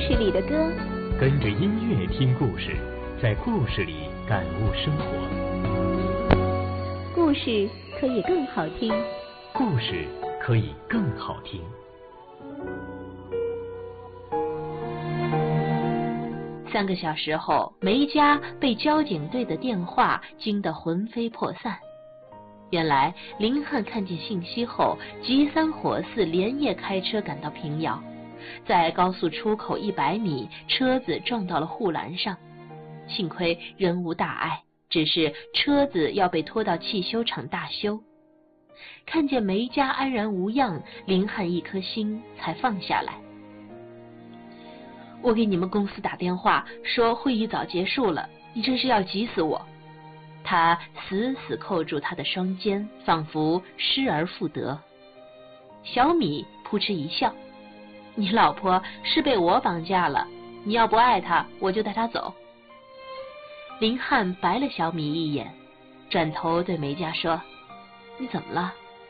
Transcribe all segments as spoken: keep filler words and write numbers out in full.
事里的歌， 跟着音乐听故事，在故事里感悟生活。 故事可以更好听， 故事可以更好听。 三个小时后，梅家被交警队的电话惊得魂飞魄散。原来林汉看见信息后，急三火四连夜开车赶到平遥，在高速出口一百米，车子撞到了护栏上，幸亏人无大碍，只是车子要被拖到汽修厂大修。看见梅家安然无恙，林汉一颗心才放下来。我给你们公司打电话说会议早结束了，你真是要急死我。他死死扣住他的双肩，仿佛失而复得。小米扑哧一笑，你老婆是被我绑架了，你要不爱她，我就带她走。林汉白了小米一眼，转头对梅家说，你怎么了？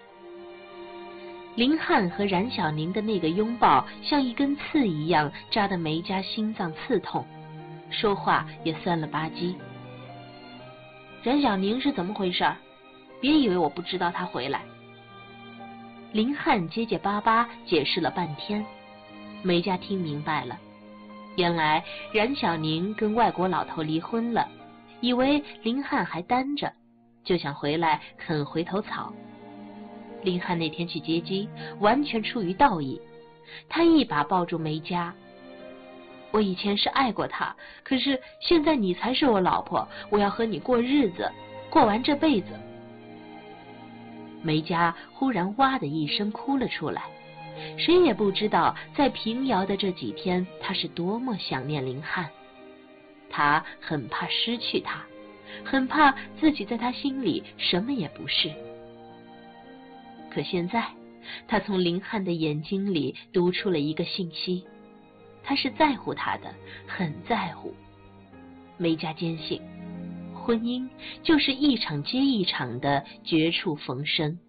林汉和冉小宁的那个拥抱像一根刺一样扎得梅家心脏刺痛，说话也酸了吧唧。冉小宁是怎么回事？别以为我不知道他回来。林汉结结巴巴解释了半天，梅家听明白了，原来冉小宁跟外国老头离婚了，以为林汉还单着，就想回来啃回头草。林汉那天去接机，完全出于道义，他一把抱住梅家，我以前是爱过他，可是现在你才是我老婆，我要和你过日子，过完这辈子。梅家忽然哇的一声哭了出来，谁也不知道在平遥的这几天，他是多么想念林汉。他很怕失去他，很怕自己在他心里什么也不是。可现在，他从林汉的眼睛里读出了一个信息，他是在乎他的，很在乎。梅家坚信，婚姻就是一场接一场的绝处逢生。